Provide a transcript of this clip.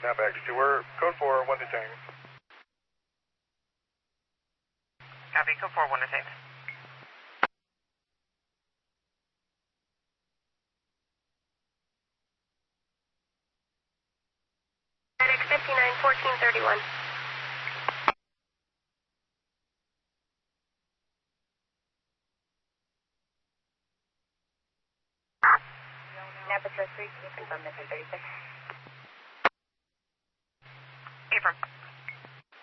Now back to we're code 4, 1 detained. Copy, code 4, 1 detained. FedEx 591431. Aperture 3, can you confirm mission 36?